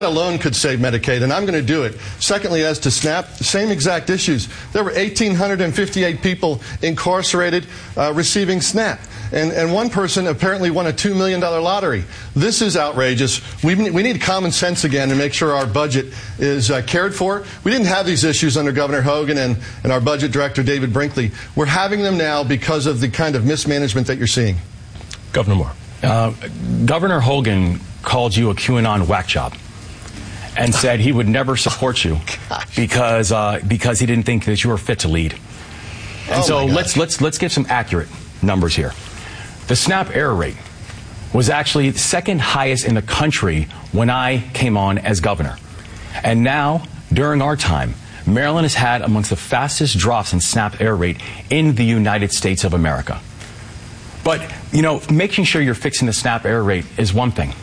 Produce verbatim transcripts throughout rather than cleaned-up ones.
alone could save Medicaid, and I'm going to do it. Secondly, as to SNAP, same exact issues. There were one thousand eight hundred fifty-eight people incarcerated uh, receiving SNAP. And, and one person apparently won a two million dollar lottery. This is outrageous. We, we need common sense again to make sure our budget is uh, cared for. We didn't have these issues under Governor Hogan and, and our budget director, David Brinkley. We're having them now because of the kind of mismanagement that you're seeing. Governor Moore. Uh, Governor Hogan called you a QAnon whack job and said he would never support you because uh, because he didn't think that you were fit to lead. And oh so let's let's let's get some accurate numbers here. The SNAP error rate was actually the second highest in the country when I came on as governor. And now, during our time, Maryland has had amongst the fastest drops in SNAP error rate in the United States of America. But, you know, making sure you're fixing the SNAP error rate is one thing.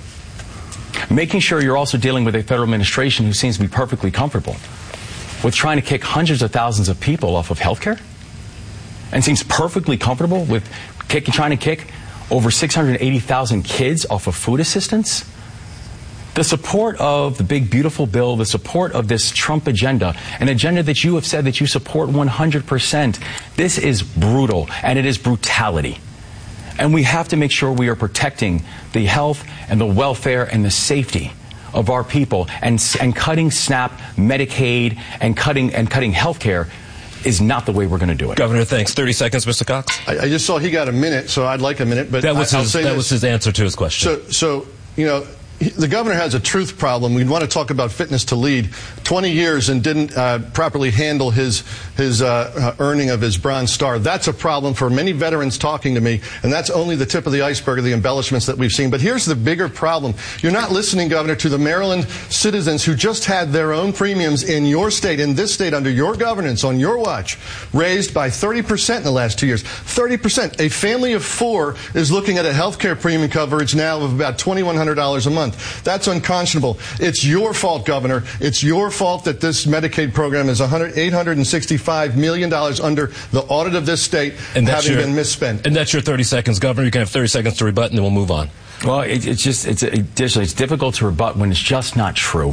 Making sure you're also dealing with a federal administration who seems to be perfectly comfortable with trying to kick hundreds of thousands of people off of health care and seems perfectly comfortable with kick, trying to kick over six hundred eighty thousand kids off of food assistance. The support of the big, beautiful bill, the support of this Trump agenda, an agenda that you have said that you support one hundred percent, this is brutal, and it is brutality. And we have to make sure we are protecting the health and the welfare and the safety of our people, and, and cutting SNAP, Medicaid, and cutting, and cutting health care is not the way we're going to do it. Governor, thanks. thirty seconds, Mister Cox. I, I just saw he got a minute, so I'd like a minute. But that was, I, his, that was his answer to his question. So, so you know, the governor has a truth problem. We want to talk about fitness to lead. twenty years and didn't uh, properly handle his his uh, uh, earning of his Bronze Star. That's a problem for many veterans talking to me, and that's only the tip of the iceberg of the embellishments that we've seen. But here's the bigger problem. You're not listening, Governor, to the Maryland citizens who just had their own premiums in your state, in this state, under your governance, on your watch, raised by thirty percent in the last two years. thirty percent. A family of four is looking at a health care premium coverage now of about twenty-one hundred dollars a month. That's unconscionable. It's your fault, Governor. It's your fault that this Medicaid program is eight hundred sixty-five million dollars under the audit of this state, and having your, been misspent. And that's your thirty seconds, Governor. You can have thirty seconds to rebut, and then we'll move on. Well, it, it's just, it's, additionally, it's difficult to rebut when it's just not true.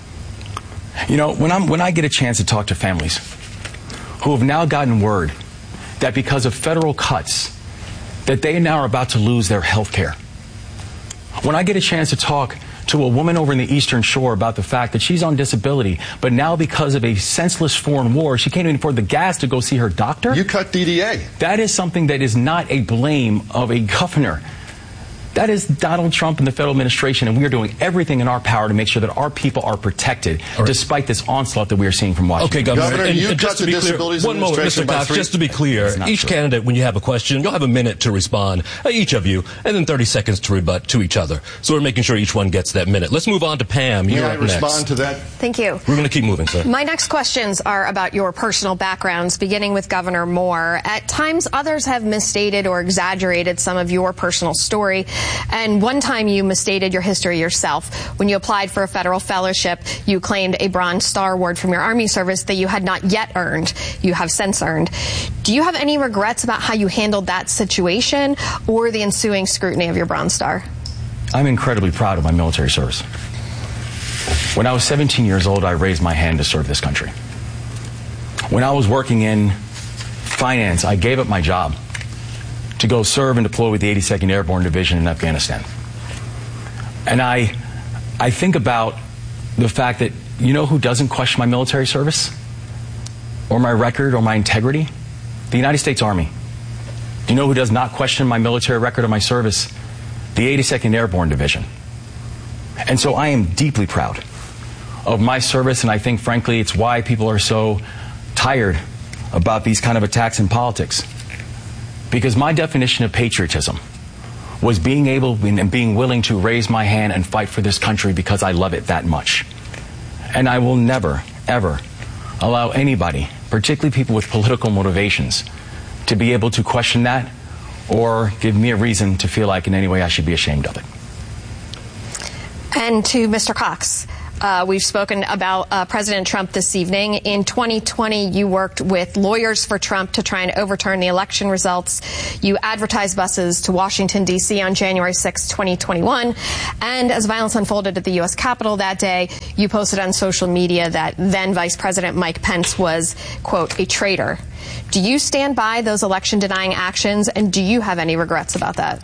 You know, when, I'm, when I get a chance to talk to families who have now gotten word that because of federal cuts, that they now are about to lose their health care. When I get a chance to talk to a woman over in the Eastern Shore about the fact that she's on disability, but now because of a senseless foreign war, she can't even afford the gas to go see her doctor. You cut D D A. That is something that is not a blame of a governor. That is Donald Trump and the federal administration, and we are doing everything in our power to make sure that our people are protected, right, despite this onslaught that we are seeing from Washington. Okay, Governor, Governor and, you and cut just to the be clear, disabilities one moment, Mister Cox, three. just to be clear, each true. candidate, when you have a question, you'll have a minute to respond, uh, each of you, and then thirty seconds to rebut to each other. So we're making sure each one gets that minute. Let's move on to Pam. You're May I up respond next. to that? Thank you. We're going to keep moving, sir. My next questions are about your personal backgrounds, beginning with Governor Moore. At times, others have misstated or exaggerated some of your personal story, and one time you misstated your history yourself. When you applied for a federal fellowship, you claimed a Bronze Star Award from your Army service that you had not yet earned. You have since earned. Do you have any regrets about how you handled that situation or the ensuing scrutiny of your Bronze Star? I'm incredibly proud of my military service. When I was seventeen years old, I raised my hand to serve this country. When I was working in finance, I gave up my job to go serve and deploy with the eighty-second Airborne Division in Afghanistan. And I, I think about the fact that, you know who doesn't question my military service or my record or my integrity? The United States Army. Do you know who does not question my military record or my service? The eighty-second Airborne Division. And so I am deeply proud of my service, and I think, frankly, it's why people are so tired about these kind of attacks in politics. Because my definition of patriotism was being able and being willing to raise my hand and fight for this country because I love it that much. And I will never, ever allow anybody, particularly people with political motivations, to be able to question that or give me a reason to feel like in any way I should be ashamed of it. And to Mister Cox. Uh, we've spoken about uh, President Trump this evening. In twenty twenty, you worked with Lawyers for Trump to try and overturn the election results. You advertised buses to Washington, D C on January sixth, twenty twenty-one. And as violence unfolded at the U S Capitol that day, you posted on social media that then Vice President Mike Pence was, quote, a traitor. Do you stand by those election-denying actions, and do you have any regrets about that?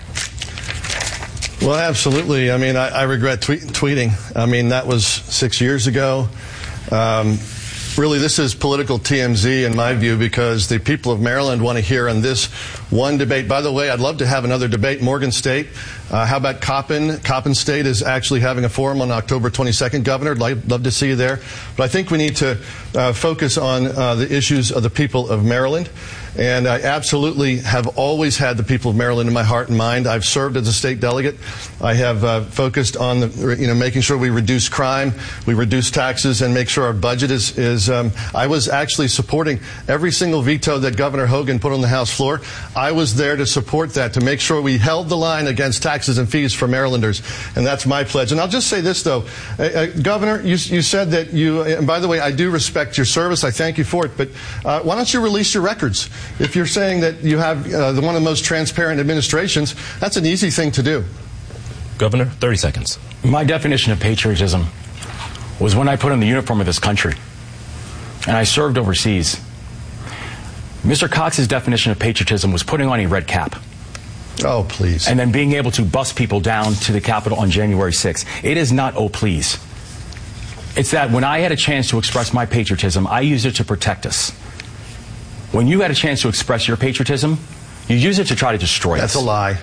Well, absolutely. I mean, I, I regret tweet, tweeting. I mean, that was six years ago. Um, really, this is political T M Z in my view, because the people of Maryland want to hear on this one debate. By the way, I'd love to have another debate. Morgan State. Uh, how about Coppin? Coppin State is actually having a forum on October twenty-second. Governor, I'd love to see you there. But I think we need to uh, focus on uh, the issues of the people of Maryland. And I absolutely have always had the people of Maryland in my heart and mind. I've served as a state delegate. I have uh, focused on the, you know, making sure we reduce crime, we reduce taxes, and make sure our budget is. is um, I was actually supporting every single veto that Governor Hogan put on the House floor. I was there to support that, to make sure we held the line against taxes and fees for Marylanders, and that's my pledge. And I'll just say this, though, uh, uh, Governor, you, you said that you. And by the way, I do respect your service. I thank you for it. But uh, why don't you release your records? If you're saying that you have uh, the, one of the most transparent administrations, that's an easy thing to do. Governor, thirty seconds. My definition of patriotism was when I put on the uniform of this country and I served overseas. Mister Cox's definition of patriotism was putting on a red cap. Oh, please. And then being able to bust people down to the Capitol on January sixth. It is not, oh, please. It's that when I had a chance to express my patriotism, I used it to protect us. When you had a chance to express your patriotism, you use it to try to destroy That's us. That's a lie.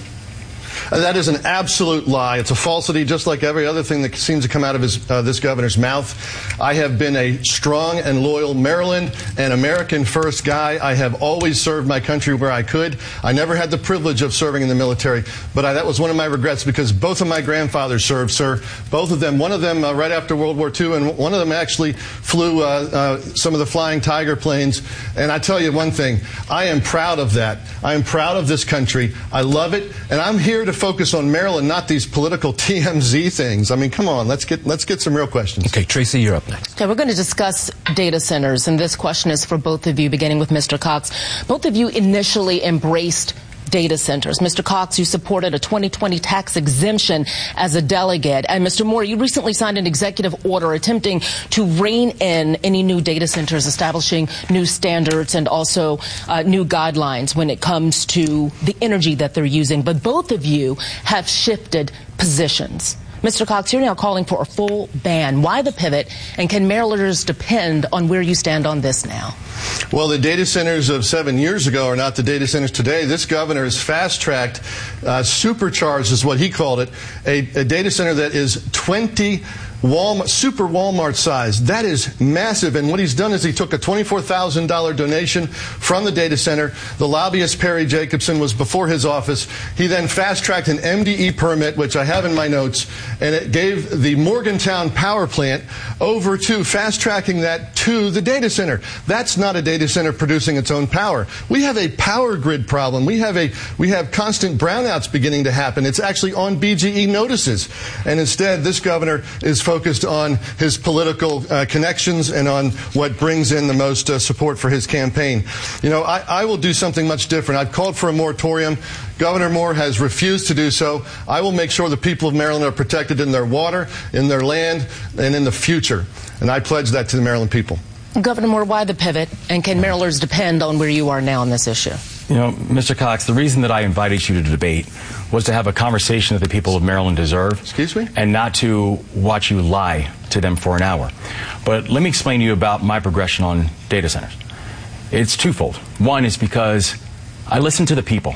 That is an absolute lie. It's a falsity, just like every other thing that seems to come out of his, uh, this governor's mouth. I have been a strong and loyal Maryland and American first guy. I have always served my country where I could. I never had the privilege of serving in the military, but I, that was one of my regrets, because both of my grandfathers served, sir. Both of them. One of them uh, right after World War Two, and one of them actually flew uh, uh, some of the Flying Tiger planes. And I tell you one thing, I am proud of that. I am proud of this country. I love it, and I'm here to focus on Maryland, not these political T M Z things. I mean, come on, let's get let's get some real questions. Okay, Tracy, you're up next. Okay, we're going to discuss data centers, and this question is for both of you, beginning with Mister Cox. Both of you initially embraced data centers. Mister Cox, you supported a twenty twenty tax exemption as a delegate. And Mister Moore, you recently signed an executive order attempting to rein in any new data centers, establishing new standards and also uh, new guidelines when it comes to the energy that they're using. But both of you have shifted positions. Mister Cox, you're now calling for a full ban. Why the pivot? And can Marylanders depend on where you stand on this now? Well, the data centers of seven years ago are not the data centers today. This governor has fast-tracked, uh, supercharged is what he called it, a, a data center that is twenty Walmart, super Walmart size. That is massive. And what he's done is he took a twenty-four thousand dollar donation from the data center. The lobbyist, Perry Jacobson, was before his office. He then fast-tracked an M D E permit, which I have in my notes, and it gave the Morgantown power plant over to fast-tracking that to the data center. That's not a data center producing its own power. We have a power grid problem. We have a we have constant brownouts beginning to happen. It's actually on B G E notices. And instead, this governor is focused on his political uh, connections and on what brings in the most uh, support for his campaign. You know, I, I will do something much different. I've called for a moratorium. Governor Moore has refused to do so. I will make sure the people of Maryland are protected in their water, in their land, and in the future. And I pledge that to the Maryland people. Governor Moore, why the pivot? And can Marylanders depend on where you are now on this issue? You know, Mister Cox, the reason that I invited you to debate was to have a conversation that the people of Maryland deserve. Excuse me? And not to watch you lie to them for an hour. But let me explain to you about my progression on data centers. It's twofold. One is because I listen to the people.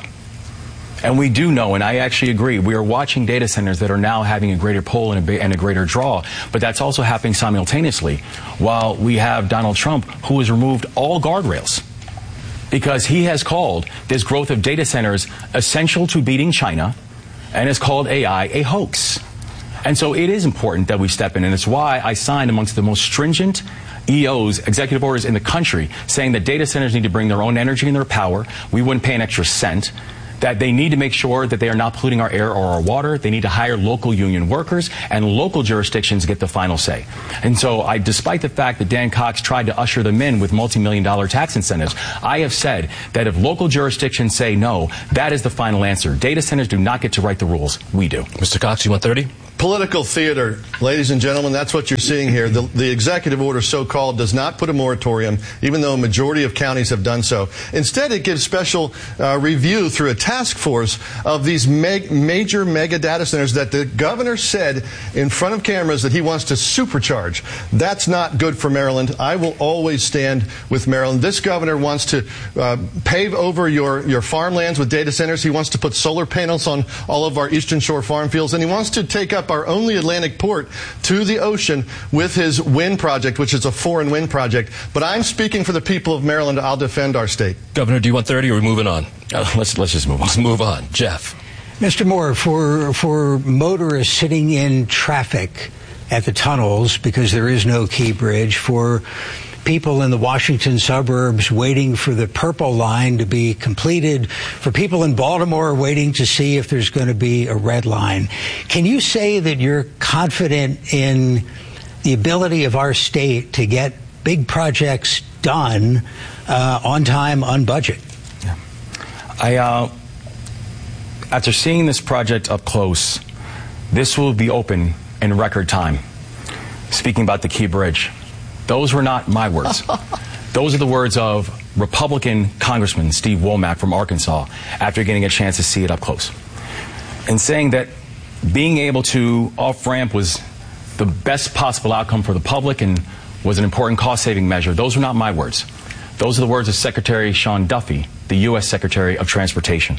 And we do know, and I actually agree, we are watching data centers that are now having a greater pull and a, and a greater draw, but that's also happening simultaneously while we have Donald Trump, who has removed all guardrails because he has called this growth of data centers essential to beating China and has called A I a hoax. And so it is important that we step in, and it's why I signed amongst the most stringent E Os, executive orders in the country, saying that data centers need to bring their own energy and their power. We wouldn't pay an extra cent. that they need to make sure that they are not polluting our air or our water. They need to hire local union workers, and local jurisdictions get the final say. And so, I, despite the fact that Dan Cox tried to usher them in with multi-million dollar tax incentives, I have said that if local jurisdictions say no, that is the final answer. Data centers do not get to write the rules. We do. Mister Cox, you want thirty? Political theater, ladies and gentlemen, that's what you're seeing here. The, the executive order, so-called, does not put a moratorium, even though a majority of counties have done so. Instead, it gives special uh, review through a task force of these meg major mega data centers that the governor said in front of cameras that he wants to supercharge. That's not good for Maryland. I will always stand with Maryland. This governor wants to uh, pave over your, your farmlands with data centers. He wants to put solar panels on all of our Eastern Shore farm fields, and he wants to take up our only Atlantic port to the ocean with his wind project, which is a foreign wind project. But I'm speaking for the people of Maryland. I'll defend our state. Governor, do you want thirty, or are we moving on? Uh, let's, let's just move on. Let's move on. Jeff. Mister Moore, for, for motorists sitting in traffic at the tunnels because there is no Key Bridge, for people in the Washington suburbs waiting for the Purple Line to be completed, for people in Baltimore waiting to see if there's going to be a Red Line. Can you say that you're confident in the ability of our state to get big projects done uh, on time, on budget? Yeah. I, uh, after seeing this project up close, this will be open in record time. Speaking about the Key Bridge, those were not my words. Those are the words of Republican Congressman Steve Womack from Arkansas after getting a chance to see it up close. And saying that being able to off-ramp was the best possible outcome for the public and was an important cost-saving measure. Those were not my words. Those are the words of Secretary Sean Duffy, the U S Secretary of Transportation.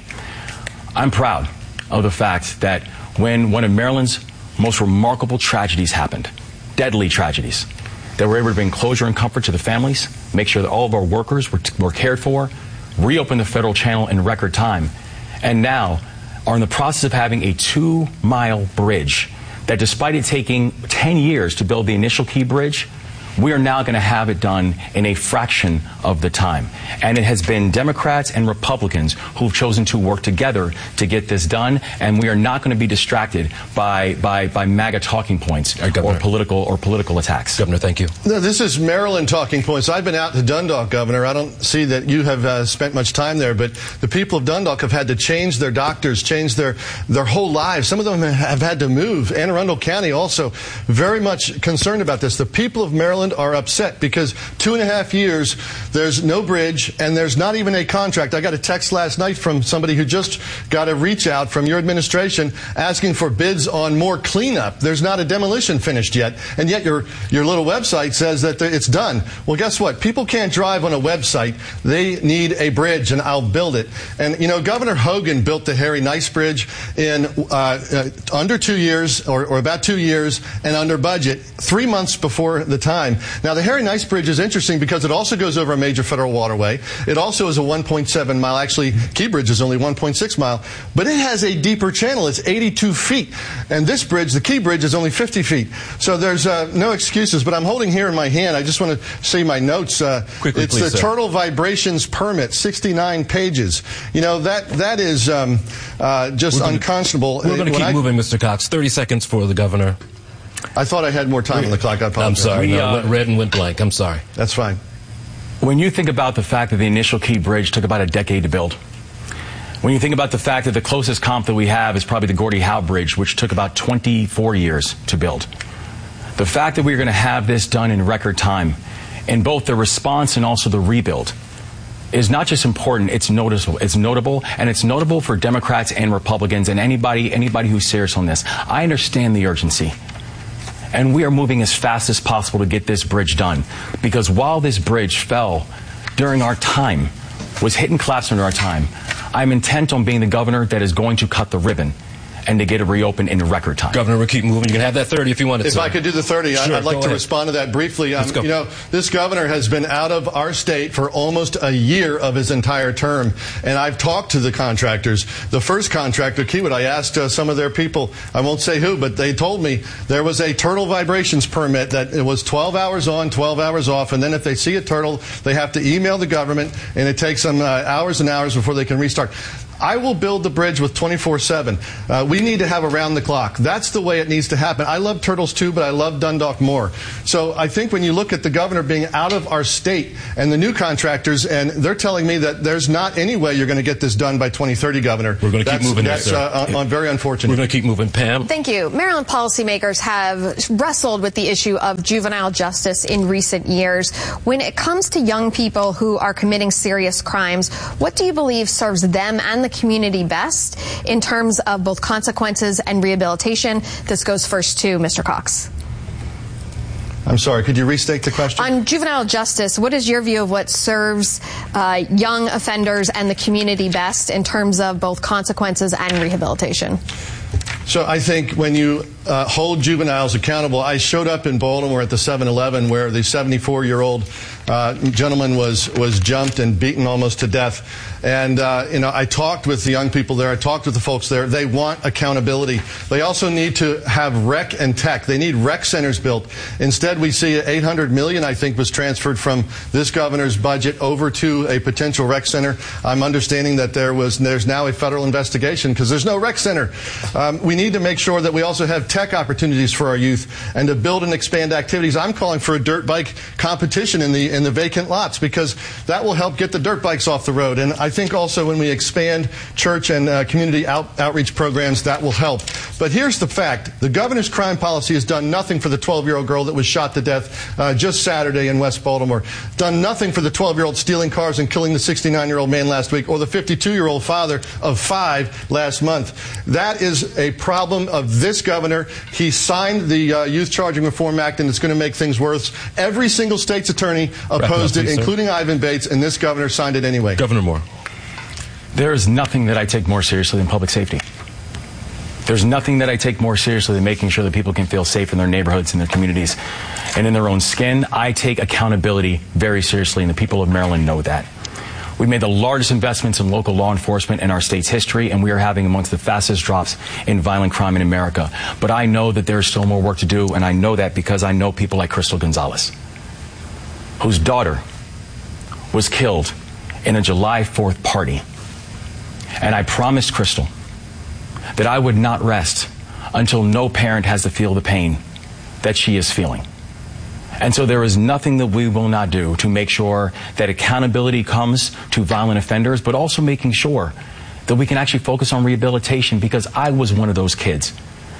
I'm proud of the fact that when one of Maryland's most remarkable tragedies happened, deadly tragedies, that we're able to bring closure and comfort to the families, make sure that all of our workers were, were cared for, reopen the federal channel in record time, and now are in the process of having a two-mile bridge that, despite it taking ten years to build the initial Key Bridge, we are now going to have it done in a fraction of the time. And it has been Democrats and Republicans who've chosen to work together to get this done, and we are not going to be distracted by by, by MAGA talking points right, or political or political attacks. Governor, thank you. No, this is Maryland talking points. I've been out to Dundalk, Governor. I don't see that you have uh, spent much time there, but the people of Dundalk have had to change their doctors, change their their whole lives. Some of them have had to move. Anne Arundel County also very much concerned about this. The people of Maryland are upset because two and a half years there's no bridge and there's not even a contract. I got a text last night from somebody who just got a reach out from your administration asking for bids on more cleanup. There's not a demolition finished yet, and yet your your little website says that it's done. Well, guess what? People can't drive on a website. They need a bridge, and I'll build it. And you know, Governor Hogan built the Harry Nice Bridge in uh, uh, under two years, or, or about two years, and under budget, three months before the time. Now, the Harry Nice Bridge is interesting because it also goes over a major federal waterway. It also is a one point seven mile. Actually, Key Bridge is only one point six mile. But it has a deeper channel. It's eighty-two feet. And this bridge, the Key Bridge, is only fifty feet. So there's uh, no excuses. But I'm holding here in my hand, I just want to see my notes. Uh, Quickly, it's please, the sir. Turtle Vibrations Permit, sixty-nine pages. You know, that that is um, uh, just gonna, unconscionable. We're going to keep I, moving, Mister Cox. thirty seconds for the governor. I thought I had more time on the clock. I apologize. I'm sorry. We, no, uh, went red and went blank. I'm sorry. That's fine. When you think about the fact that the initial Key Bridge took about a decade to build, when you think about the fact that the closest comp that we have is probably the Gordie Howe Bridge, which took about twenty-four years to build, the fact that we're going to have this done in record time, in both the response and also the rebuild, is not just important, it's noticeable. It's notable, and it's notable for Democrats and Republicans and anybody, anybody who's serious on this. I understand the urgency. And we are moving as fast as possible to get this bridge done. Because while this bridge fell during our time, was hit and collapsed under our time, I'm intent on being the governor that is going to cut the ribbon and to get it reopened in record time. Governor, we'll keep moving. You can have that thirty if you want it, If sir. I could do the thirty, Sure, I'd like to ahead. respond to that briefly. Um, Let's go. You know, this governor has been out of our state for almost a year of his entire term, and I've talked to the contractors. The first contractor, Kiewit, I asked uh, some of their people, I won't say who, but they told me there was a turtle vibrations permit that it was twelve hours on, twelve hours off, and then if they see a turtle, they have to email the government, and it takes them uh, hours and hours before they can restart. I will build the bridge with twenty-four seven. Uh, we need to have around the clock. That's the way it needs to happen. I love Turtles too, but I love Dundalk more. So I think when you look at the governor being out of our state and the new contractors, and they're telling me that there's not any way you're going to get this done by twenty thirty, Governor. We're going to keep moving. That's this, uh, uh, very unfortunate. We're going to keep moving. Pam? Thank you. Maryland policymakers have wrestled with the issue of juvenile justice in recent years. When it comes to young people who are committing serious crimes, what do you believe serves them and the community best in terms of both consequences and rehabilitation? This goes first to Mister Cox. I'm sorry, could you restate the question? On juvenile justice, what is your view of what serves uh, young offenders and the community best in terms of both consequences and rehabilitation? So I think when you uh, hold juveniles accountable, I showed up in Baltimore at the seven eleven where the seventy-four-year-old uh, gentleman was was jumped and beaten almost to death. And, uh, you know, I talked with the young people there. I talked with the folks there. They want accountability. They also need to have rec and tech. They need rec centers built. Instead, we see eight hundred million dollars, I think, was transferred from this governor's budget over to a potential rec center. I'm understanding that there was there's now a federal investigation because there's no rec center. Um, we need to make sure that we also have tech opportunities for our youth and to build and expand activities. I'm calling for a dirt bike competition in the in the vacant lots because that will help get the dirt bikes off the road. And I think also when we expand church and uh, community out, outreach programs, that will help. But here's the fact. The governor's crime policy has done nothing for the twelve-year-old girl that was shot to death uh, just Saturday in West Baltimore. Done nothing for the twelve-year-old stealing cars and killing the sixty-nine-year-old man last week or the fifty-two-year-old father of five last month. That is a problem of this governor. He signed the uh, Youth Charging Reform Act, and it's going to make things worse. Every single state's attorney opposed up, it, please, including Ivan Bates, and this governor signed it anyway. Governor Moore. There is nothing that I take more seriously than public safety. There's nothing that I take more seriously than making sure that people can feel safe in their neighborhoods, in their communities, and in their own skin. I take accountability very seriously, and the people of Maryland know that. We've made the largest investments in local law enforcement in our state's history, and we are having amongst the fastest drops in violent crime in America. But I know that there's still more work to do, and I know that because I know people like Crystal Gonzalez, whose daughter was killed in a July fourth party. And I promised Crystal that I would not rest until no parent has to feel the pain that she is feeling. And so there is nothing that we will not do to make sure that accountability comes to violent offenders, but also making sure that we can actually focus on rehabilitation, because I was one of those kids.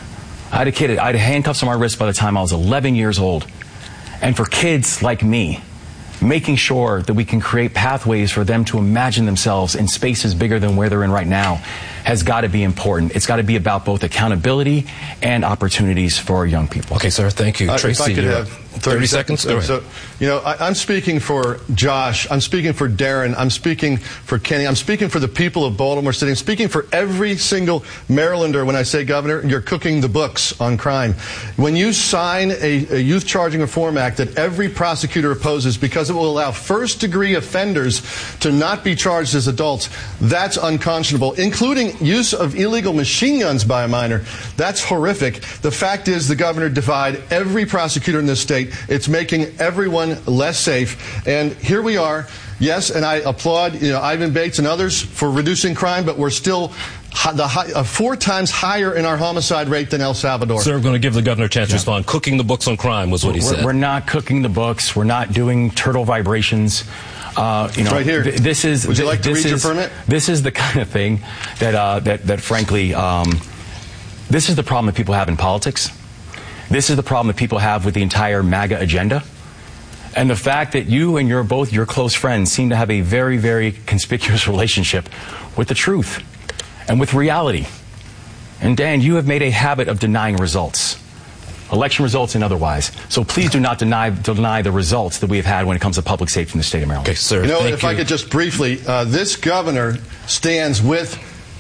I had a kid, I had handcuffs on my wrist by the time I was eleven years old. And for kids like me, making sure that we can create pathways for them to imagine themselves in spaces bigger than where they're in right now has got to be important. It's got to be about both accountability and opportunities for our young people. Okay, sir. Thank you. Uh, Tracy, if I could you're have up. thirty, thirty seconds. Go So, ahead. you know, I, I'm speaking for Josh. I'm speaking for Darren. I'm speaking for Kenny. I'm speaking for the people of Baltimore City. I'm speaking for every single Marylander when I say, Governor, you're cooking the books on crime. When you sign a, a Youth Charging Reform Act that every prosecutor opposes because it will allow first-degree offenders to not be charged as adults, that's unconscionable, including use of illegal machine guns by a minor. That's horrific. The fact is the governor defied every prosecutor in this state. It's making everyone less safe. And here we are. Yes, and I applaud you know, Ivan Bates and others for reducing crime, but we're still high, the high, uh, four times higher in our homicide rate than El Salvador. Sir, I'm going to give the governor a chance yeah. to respond. Cooking the books on crime was what he we're, said. We're not cooking the books. We're not doing turtle vibrations. Uh, you know, right here. Th this is. Would you like to this read is, your permit? This is the kind of thing that uh, that that frankly, um, this is the problem that people have in politics. This is the problem that people have with the entire MAGA agenda. And the fact that you and your both your close friends seem to have a very, very conspicuous relationship with the truth and with reality. And Dan, you have made a habit of denying results. Election results and otherwise. So please do not deny deny the results that we have had when it comes to public safety in the state of Maryland. Okay, sir. You know, thank if you. I could just briefly, uh, this governor stands with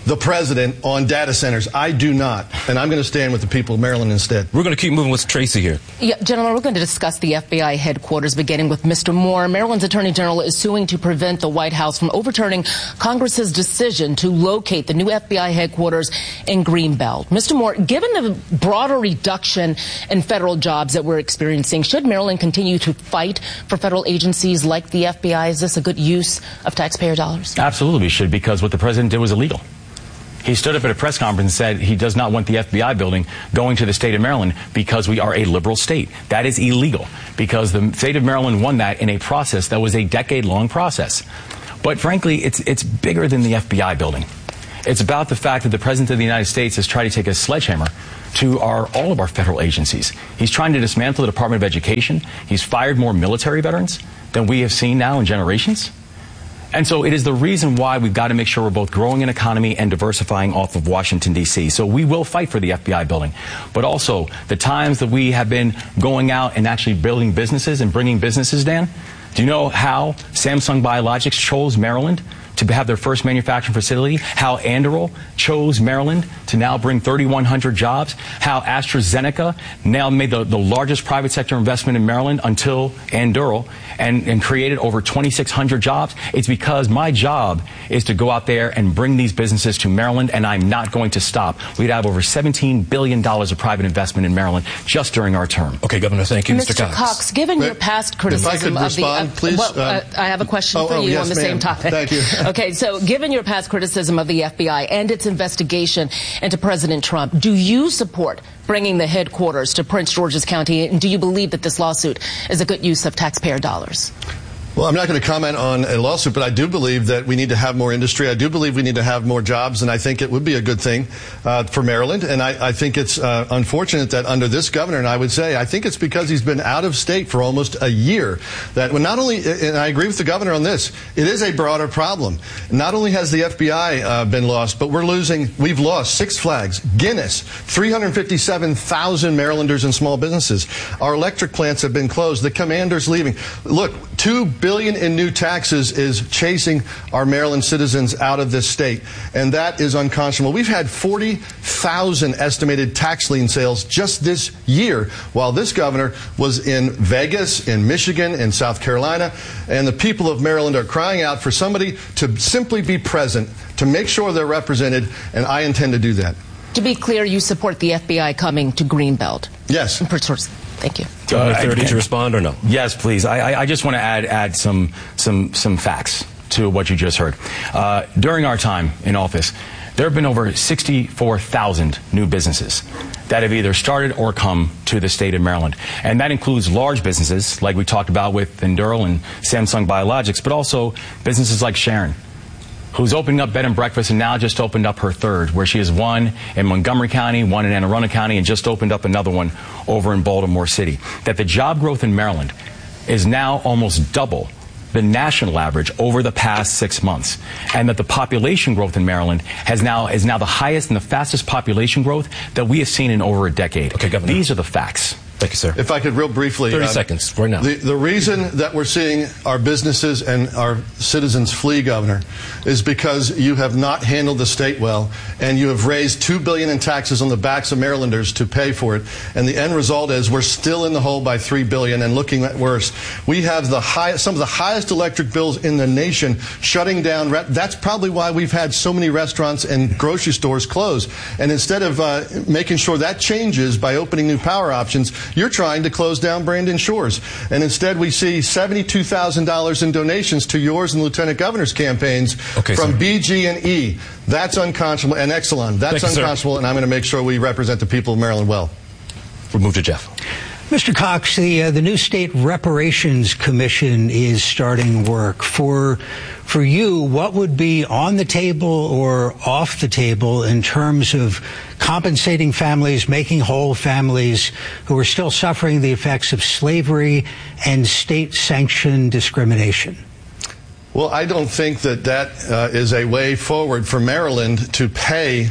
the president on data centers. I do not. And I'm going to stand with the people of Maryland instead. We're going to keep moving with Tracy here. Yeah, gentlemen, we're going to discuss the F B I headquarters, beginning with Mister Moore. Maryland's Attorney General is suing to prevent the White House from overturning Congress's decision to locate the new F B I headquarters in Greenbelt. Mister Moore, given the broader reduction in federal jobs that we're experiencing, should Maryland continue to fight for federal agencies like the F B I? Is this a good use of taxpayer dollars? Absolutely we should, because what the president did was illegal. He stood up at a press conference and said he does not want the F B I building going to the state of Maryland because we are a liberal state. That is illegal, because the state of Maryland won that in a process that was a decade-long process. But frankly, it's it's bigger than the F B I building. It's about the fact that the President of the United States has tried to take a sledgehammer to our all of our federal agencies. He's trying to dismantle the Department of Education. He's fired more military veterans than we have seen now in generations. And so it is the reason why we've got to make sure we're both growing an economy and diversifying off of Washington, D C. So we will fight for the F B I building. But also, the times that we have been going out and actually building businesses and bringing businesses, Dan, do you know how Samsung Biologics chose Maryland to have their first manufacturing facility? How Anduril chose Maryland to now bring thirty-one hundred jobs? How AstraZeneca now made the, the largest private sector investment in Maryland until Anduril and, and created over twenty-six hundred jobs? It's because my job is to go out there and bring these businesses to Maryland, and I'm not going to stop. We'd have over seventeen billion dollars of private investment in Maryland just during our term. Okay, Governor, thank you. Mister Mister Cox. Cox, given your past criticism if I could of respond, the... Uh, please. Well, uh, I have a question oh, for oh, you yes, on the ma'am. same topic. Thank you. Okay, so given your past criticism of the F B I and its investigation into President Trump, do you support bringing the headquarters to Prince George's County, and do you believe that this lawsuit is a good use of taxpayer dollars? Well, I'm not going to comment on a lawsuit, but I do believe that we need to have more industry. I do believe we need to have more jobs, and I think it would be a good thing uh, for Maryland. And I, I think it's uh, unfortunate that under this governor, and I would say I think it's because he's been out of state for almost a year, that when not only, and I agree with the governor on this, it is a broader problem. Not only has the F B I uh, been lost, but we're losing, we've lost Six Flags, Guinness, three hundred fifty-seven thousand Marylanders and small businesses. Our electric plants have been closed. The commander's leaving. Look, two billion in new taxes is chasing our Maryland citizens out of this state, and that is unconscionable. We've had forty thousand estimated tax lien sales just this year, while this governor was in Vegas, in Michigan, in South Carolina, and the people of Maryland are crying out for somebody to simply be present, to make sure they're represented, and I intend to do that. To be clear, you support the F B I coming to Greenbelt? Yes. Thank you. Governor thirty to respond or no? Yes, please. I, I, I just want to add add some some some facts to what you just heard. Uh, during our time in office, there have been over sixty-four thousand new businesses that have either started or come to the state of Maryland. And that includes large businesses, like we talked about with Anduril and Samsung Biologics, but also businesses like Sharon, who's opening up bed and breakfast and now just opened up her third, where she has one in Montgomery County, one in Anne Arundel County, and just opened up another one over in Baltimore City. That the job growth in Maryland is now almost double the national average over the past six months, and that the population growth in Maryland has now is now the highest and the fastest population growth that we have seen in over a decade. Okay, Governor. These are the facts. Thank you, sir. If I could real briefly... thirty um, seconds, right now. The, the reason that we're seeing our businesses and our citizens flee, Governor, is because you have not handled the state well, and you have raised two billion dollars in taxes on the backs of Marylanders to pay for it. And the end result is we're still in the hole by three billion dollars and looking at worse. We have the highest, some of the highest electric bills in the nation shutting down. That's probably why we've had so many restaurants and grocery stores close. And instead of uh, making sure that changes by opening new power options, you're trying to close down Brandon Shores. And instead we see seventy-two thousand dollars in donations to yours and Lieutenant Governor's campaigns okay, from sir. B G and E. That's unconscionable. And Exelon. That's Thank you, unconscionable, sir. and I'm going to make sure we represent the people of Maryland well. We'll move to Jeff. Mister Cox, the uh, the new State Reparations Commission is starting work. For for you, what would be on the table or off the table in terms of compensating families, making whole families who are still suffering the effects of slavery and state-sanctioned discrimination? Well, I don't think that that uh, is a way forward for Maryland to pay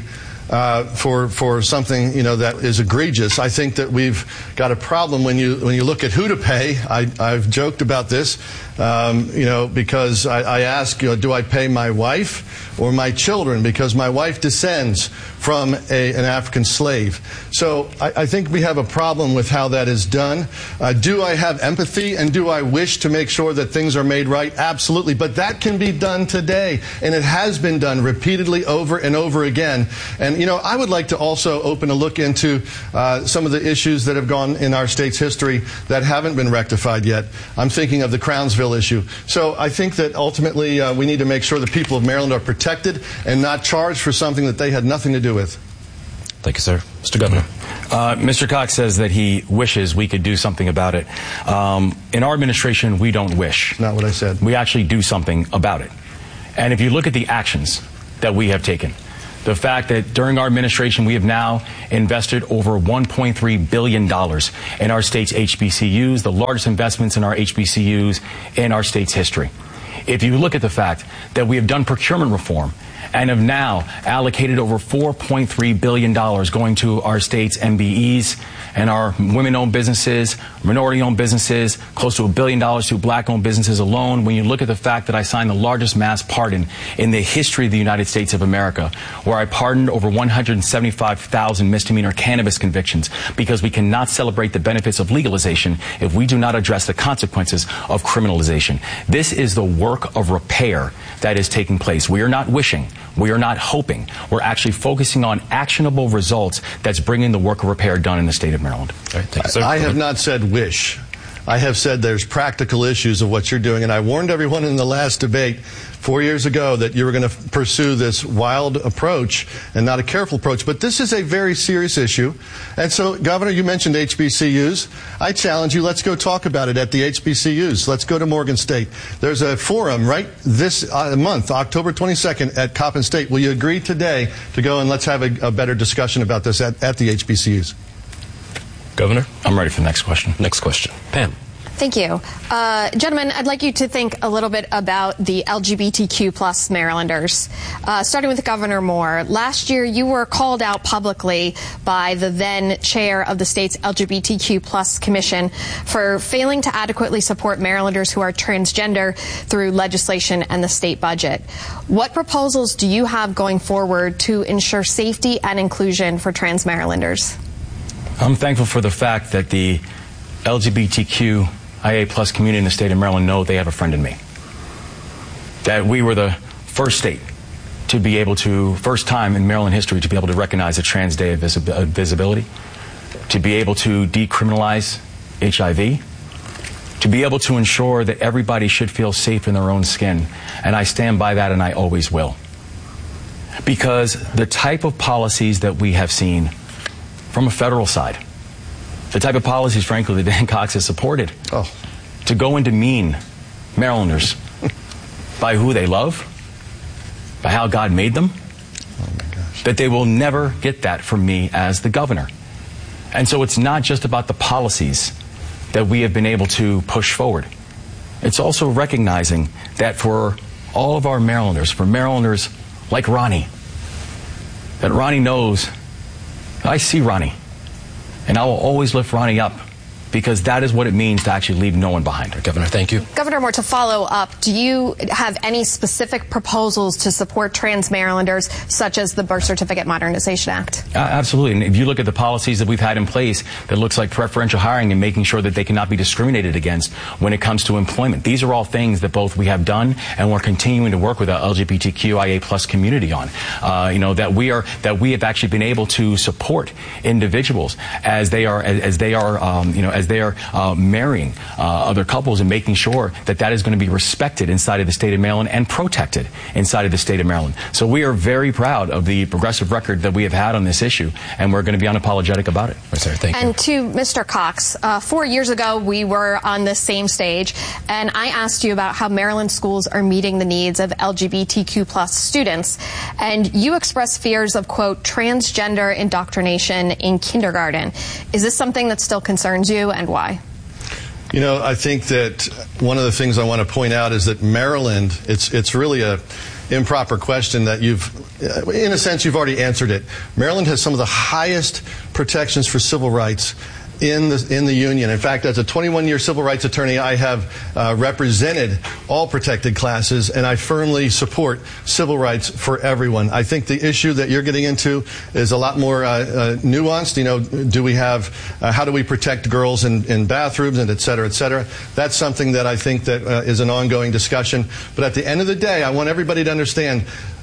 uh, for for something, you know, that is egregious. I think that we've got a problem when you when you look at who to pay. I, I've joked about this, um, you know, because I, I ask, you know, do I pay my wife or my children? Because my wife descends from a, an African slave. So I, I think we have a problem with how that is done. Uh, do I have empathy and do I wish to make sure that things are made right? Absolutely. But that can be done today, and it has been done repeatedly over and over again. And, you know, I would like to also open a look into uh, some of the issues that have gone in our state's history that haven't been rectified yet. I'm thinking of the Crownsville issue. So I think that ultimately uh, we need to make sure the people of Maryland are protected and not charged for something that they had nothing to do with. Thank you, sir. Mister Governor. Uh, Mister Cox says that he wishes we could do something about it. Um, in our administration, we don't wish. Not what I said. We actually do something about it. And if you look at the actions that we have taken, the fact that during our administration we have now invested over one point three billion dollars in our state's H B C Us, the largest investments in our H B C Us in our state's history. If you look at the fact that we have done procurement reform and have now allocated over four point three billion dollars going to our state's M B Es and our women-owned businesses, minority-owned businesses, close to a billion dollars to black-owned businesses alone. When you look at the fact that I signed the largest mass pardon in the history of the United States of America, where I pardoned over one hundred seventy-five thousand misdemeanor cannabis convictions, because we cannot celebrate the benefits of legalization if we do not address the consequences of criminalization. This is the work of repair that is taking place. We are not wishing. We are not hoping. We're actually focusing on actionable results that's bringing the work of repair done in the state of Maryland. All right, thank you, sir. I have not said wish. I have said there's practical issues of what you're doing, and I warned everyone in the last debate four years ago that you were going to pursue this wild approach and not a careful approach. But this is a very serious issue. And so, Governor, you mentioned H B C Us. I challenge you, let's go talk about it at the H B C Us. Let's go to Morgan State. There's a forum right this uh, month, October twenty-second, at Coppin State. Will you agree today to go and let's have a, a better discussion about this at, at the H B C Us? Governor? I'm ready for the next question. Next question. Pam. Thank you. Uh, gentlemen, I'd like you to think a little bit about the L G B T Q plus Marylanders. Uh, starting with Governor Moore. Last year, you were called out publicly by the then chair of the state's L G B T Q plus commission for failing to adequately support Marylanders who are transgender through legislation and the state budget. What proposals do you have going forward to ensure safety and inclusion for trans Marylanders? I'm thankful for the fact that the L G B T Q I A plus community in the state of Maryland know they have a friend in me. That we were the first state to be able to, first time in Maryland history, to be able to recognize a Trans Day of Visibility, to be able to decriminalize H I V, to be able to ensure that everybody should feel safe in their own skin. And I stand by that, and I always will. Because the type of policies that we have seen from a federal side, the type of policies, frankly, that Dan Cox has supported, oh. to go and demean Marylanders by who they love, by how God made them, oh my gosh. That they will never get that from me as the governor. And so it's not just about the policies that we have been able to push forward. It's also recognizing that for all of our Marylanders, for Marylanders like Ronnie, that Ronnie knows, I see Ronnie, and I will always lift Ronnie up, because that is what it means to actually leave no one behind. Governor, thank you. Governor Moore, to follow up, do you have any specific proposals to support trans Marylanders, such as the Birth Certificate Modernization Act? Uh, absolutely. And if you look at the policies that we've had in place that looks like preferential hiring and making sure that they cannot be discriminated against when it comes to employment, these are all things that both we have done and we're continuing to work with our L G B T Q I A plus community on. Uh, you know, that we are that we have actually been able to support individuals as they are as, as they are um, you know as they are uh, marrying uh, other couples, and making sure that that is going to be respected inside of the state of Maryland and protected inside of the state of Maryland. So we are very proud of the progressive record that we have had on this issue, and we're going to be unapologetic about it. Right, sir, thank you. And to Mister Cox, uh, four years ago we were on the same stage, and I asked you about how Maryland schools are meeting the needs of L G B T Q plus students, and you expressed fears of, quote, transgender indoctrination in kindergarten. Is this something that still concerns you, and why? You know, I think that one of the things I want to point out is that Maryland, it's it's really a improper question that you've, in a sense, you've already answered it. Maryland has some of the highest protections for civil rights in the in the union. In fact, as a twenty-one year civil rights attorney, I have uh, represented all protected classes, and I firmly support civil rights for everyone. I think the issue that you're getting into is a lot more uh, uh, nuanced. You know, do we have, uh, how do we protect girls in, in bathrooms and et cetera, et cetera? That's something that I think that uh, is an ongoing discussion. But at the end of the day, I want everybody to understand,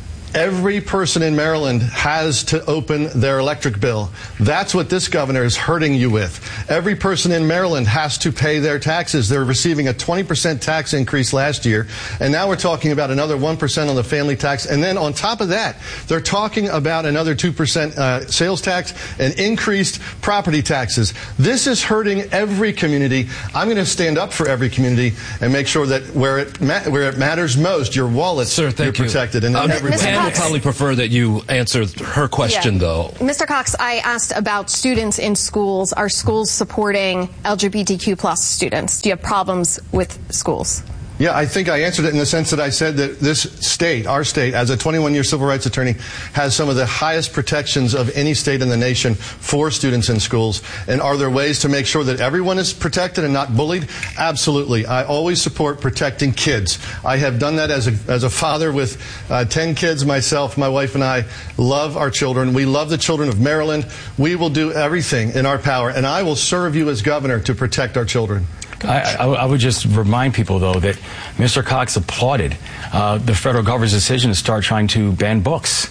every person in Maryland has to open their electric bill. That's what this governor is hurting you with. Every person in Maryland has to pay their taxes. They're receiving a twenty percent tax increase last year, and now we're talking about another one percent on the family tax. And then on top of that, they're talking about another two percent uh, sales tax and increased property taxes. This is hurting every community. I'm going to stand up for every community and make sure that where it ma where it matters most, your wallets, Sir, thank you're protected. You. And um, every Pam would probably prefer that you answer her question, yeah. though. Mister Cox, I asked about students in schools. Are schools supporting L G B T Q plus students? Do you have problems with schools? Yeah, I think I answered it in the sense that I said that this state, our state, as a twenty-one year civil rights attorney, has some of the highest protections of any state in the nation for students in schools. And are there ways to make sure that everyone is protected and not bullied? Absolutely. I always support protecting kids. I have done that as a, as a father with uh, ten kids myself. My wife and I love our children. We love the children of Maryland. We will do everything in our power, and I will serve you as governor to protect our children. I, I, I would just remind people, though, that Mister Cox applauded uh, the federal government's decision to start trying to ban books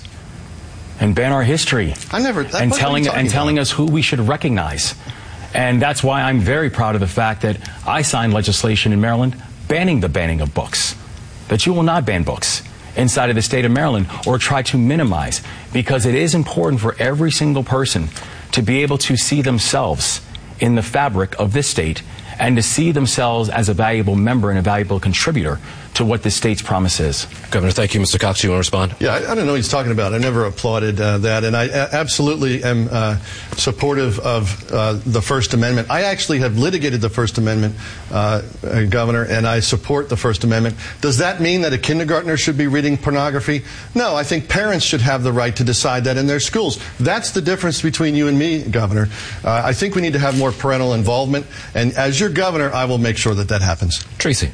and ban our history. I never. And telling and telling us who we should recognize. And that's why I'm very proud of the fact that I signed legislation in Maryland banning the banning of books. That you will not ban books inside of the state of Maryland or try to minimize, because it is important for every single person to be able to see themselves in the fabric of this state and to see themselves as a valuable member and a valuable contributor to what the state's promise is. Governor, thank you. Mister Cox, you want to respond? Yeah, I, I don't know what he's talking about. I never applauded uh, that, and I a absolutely am uh, supportive of uh, the First Amendment. I actually have litigated the First Amendment, uh, uh, Governor, and I support the First Amendment. Does that mean that a kindergartner should be reading pornography? No, I think parents should have the right to decide that in their schools. That's the difference between you and me, Governor. Uh, I think we need to have more parental involvement, and as your governor, I will make sure that that happens. Tracy.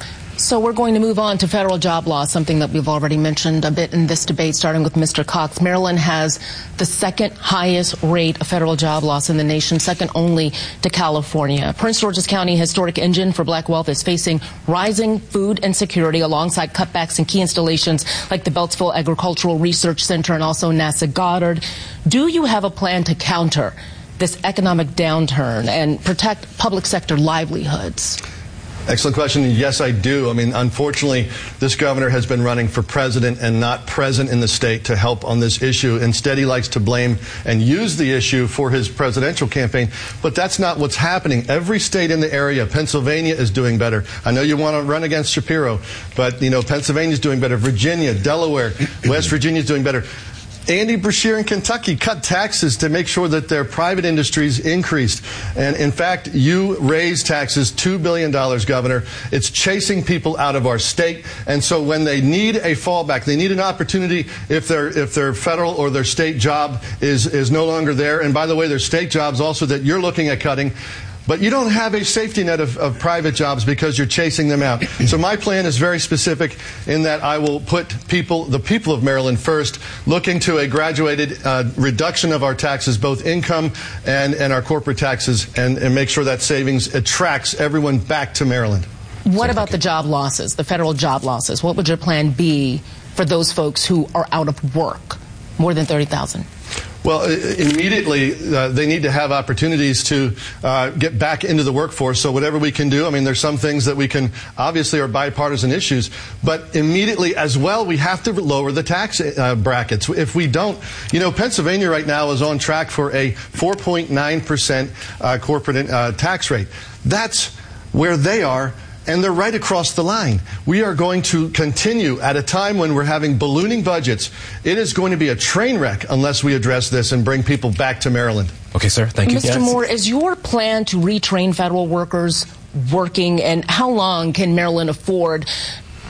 So we're going to move on to federal job law, something that we've already mentioned a bit in this debate, starting with Mister Cox. Maryland has the second highest rate of federal job loss in the nation, second only to California. Prince George's County historic engine for black wealth is facing rising food insecurity alongside cutbacks in key installations like the Beltsville Agricultural Research Center and also NASA Goddard. Do you have a plan to counter this economic downturn and protect public sector livelihoods? Excellent question. Yes, I do. I mean, unfortunately, this governor has been running for president and not present in the state to help on this issue. Instead, he likes to blame and use the issue for his presidential campaign. But that's not what's happening. Every state in the area, Pennsylvania is doing better. I know you want to run against Shapiro, but, you know, Pennsylvania is doing better. Virginia, Delaware, West Virginia is doing better. Andy Beshear in Kentucky cut taxes to make sure that their private industries increased. And in fact, you raised taxes two billion dollars, Governor. It's chasing people out of our state. And so when they need a fallback, they need an opportunity if their if their federal or their state job is, is no longer there. And by the way, there's state jobs also that you're looking at cutting. But you don't have a safety net of, of private jobs because you're chasing them out. So my plan is very specific in that I will put people, the people of Maryland first, looking to a graduated uh, reduction of our taxes, both income and, and our corporate taxes, and, and make sure that savings attracts everyone back to Maryland. What about the job losses, the federal job losses? What would your plan be for those folks who are out of work, more than thirty thousand? Well, immediately, uh, they need to have opportunities to uh, get back into the workforce. So whatever we can do, I mean, there's some things that we can, obviously are bipartisan issues, but immediately as well, we have to lower the tax uh, brackets. If we don't, you know, Pennsylvania right now is on track for a four point nine percent uh, corporate uh, tax rate. That's where they are. And they're right across the line. We are going to continue at a time when we're having ballooning budgets. It is going to be a train wreck unless we address this and bring people back to Maryland. Okay, sir. Thank you. Mister Yes. Moore, is your plan to retrain federal workers working, and how long can Maryland afford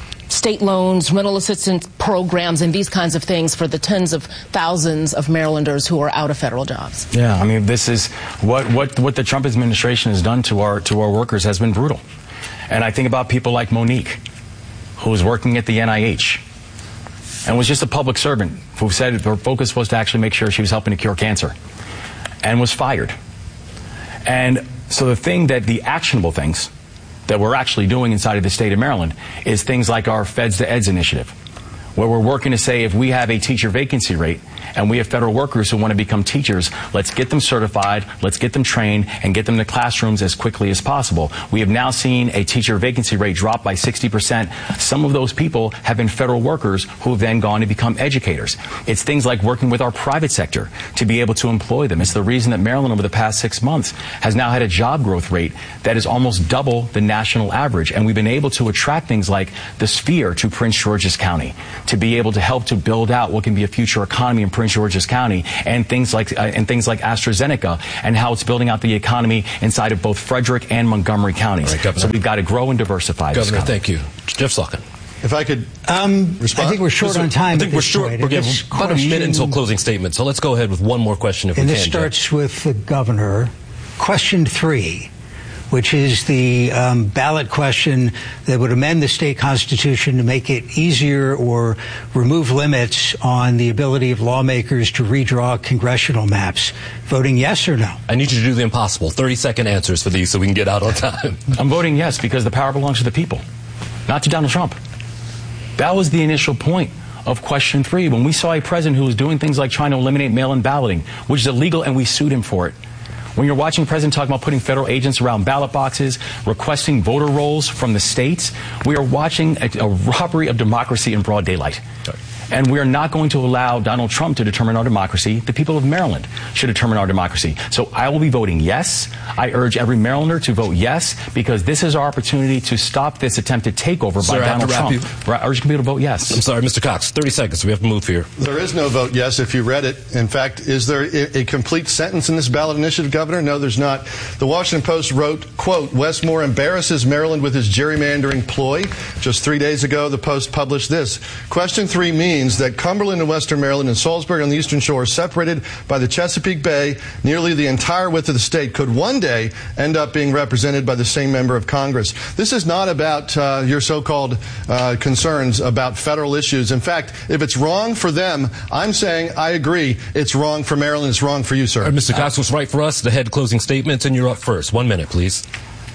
state loans, rental assistance programs, and these kinds of things for the tens of thousands of Marylanders who are out of federal jobs. Yeah, I mean, this is what what what the Trump administration has done to our to our workers has been brutal. And I think about people like Monique, who was working at the N I H and was just a public servant who said her focus was to actually make sure she was helping to cure cancer, and was fired. And so the thing that the actionable things that we're actually doing inside of the state of Maryland is things like our Feds to Eds initiative, where we're working to say if we have a teacher vacancy rate and we have federal workers who want to become teachers, let's get them certified, let's get them trained, and get them to classrooms as quickly as possible. We have now seen a teacher vacancy rate drop by sixty percent. Some of those people have been federal workers who have then gone to become educators. It's things like working with our private sector to be able to employ them. It's the reason that Maryland over the past six months has now had a job growth rate that is almost double the national average. And we've been able to attract things like the Sphere to Prince George's County to be able to help to build out what can be a future economy in Prince George's County, and things like uh, and things like AstraZeneca, and how it's building out the economy inside of both Frederick and Montgomery counties. Right, so we've got to grow and diversify. Governor, this thank you. Jeff Salkin. If I could um, respond. I think we're short on time. I think we're short. We're getting about a minute until closing statement. So let's go ahead with one more question if we and can. And this starts Jeff. with the governor. Question three, which is the um, ballot question that would amend the state constitution to make it easier or remove limits on the ability of lawmakers to redraw congressional maps. Voting yes or no? I need you to do the impossible. thirty-second answers for these so we can get out on time. I'm voting yes because the power belongs to the people, not to Donald Trump. That was the initial point of question three, when we saw a president who was doing things like trying to eliminate mail-in balloting, which is illegal, and we sued him for it. When you're watching the president talk about putting federal agents around ballot boxes, requesting voter rolls from the states, we are watching a, a robbery of democracy in broad daylight. Sorry. And we are not going to allow Donald Trump to determine our democracy. The people of Maryland should determine our democracy. So I will be voting yes. I urge every Marylander to vote yes, because this is our opportunity to stop this attempted takeover Sir, by I have Donald to wrap Trump. you. I urge people to vote yes. I'm sorry, Mister Cox. thirty seconds. We have to move here. There is no vote yes if you read it. In fact, is there a, a complete sentence in this ballot initiative, Governor? No, there's not. The Washington Post wrote, quote, Wes Moore embarrasses Maryland with his gerrymandering ploy. Just three days ago, the Post published this. Question three means that Cumberland in western Maryland and Salisbury on the eastern shore, separated by the Chesapeake Bay, nearly the entire width of the state, could one day end up being represented by the same member of Congress. This is not about uh, your so-called uh, concerns about federal issues. In fact, if it's wrong for them, I'm saying I agree. It's wrong for Maryland. It's wrong for you, sir. All right, Mister Cox, what's right for us? The head closing statements, and you're up first. One minute, please.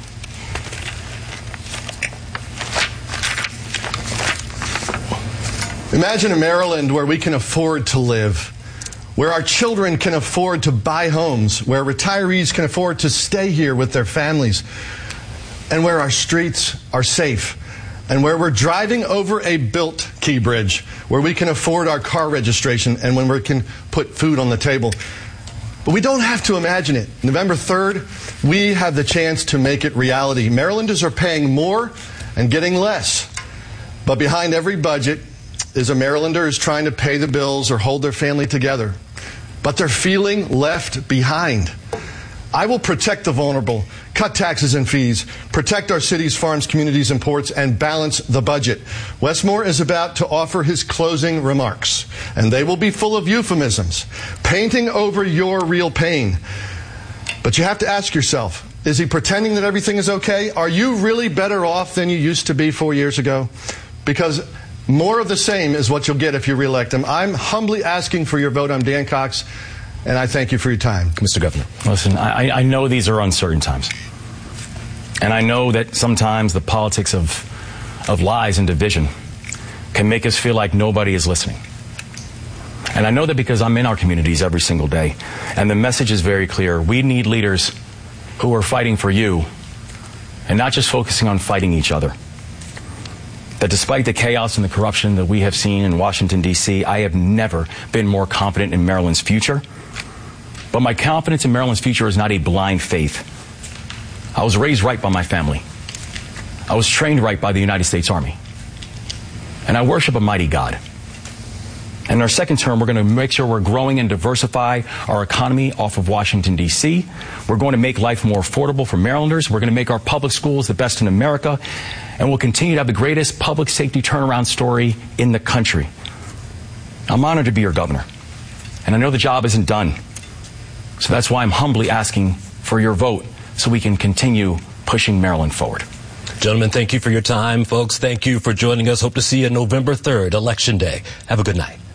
Imagine a Maryland where we can afford to live, where our children can afford to buy homes, where retirees can afford to stay here with their families, and where our streets are safe, and where we're driving over a built Key Bridge, where we can afford our car registration, and when we can put food on the table. But we don't have to imagine it. November third, we have the chance to make it reality. Marylanders are paying more and getting less. But behind every budget is a Marylander who's trying to pay the bills or hold their family together. But they're feeling left behind. I will protect the vulnerable, cut taxes and fees, protect our cities, farms, communities, and ports, and balance the budget. Wes Moore is about to offer his closing remarks, and they will be full of euphemisms, painting over your real pain. But you have to ask yourself, is he pretending that everything is okay? Are you really better off than you used to be four years ago? Because more of the same is what you'll get if you reelect him. I'm humbly asking for your vote. I'm Dan Cox, and I thank you for your time. Mister Governor. Listen, I, I know these are uncertain times. And I know that sometimes the politics of, of lies and division can make us feel like nobody is listening. And I know that because I'm in our communities every single day. And the message is very clear. We need leaders who are fighting for you and not just focusing on fighting each other. That despite the chaos and the corruption that we have seen in Washington, D C, I have never been more confident in Maryland's future. But my confidence in Maryland's future is not a blind faith. I was raised right by my family. I was trained right by the United States Army. And I worship a mighty God. And in our second term, we're going to make sure we're growing and diversify our economy off of Washington, D C We're going to make life more affordable for Marylanders. We're going to make our public schools the best in America. And we'll continue to have the greatest public safety turnaround story in the country. I'm honored to be your governor. And I know the job isn't done. So that's why I'm humbly asking for your vote so we can continue pushing Maryland forward. Gentlemen, thank you for your time. Folks, thank you for joining us. Hope to see you November third, Election Day. Have a good night.